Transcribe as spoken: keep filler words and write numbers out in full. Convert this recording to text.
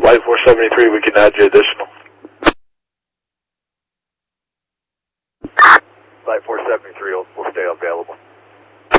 Flight four seventy-three, we can add you additional. Flight four seventy-three will, will stay available.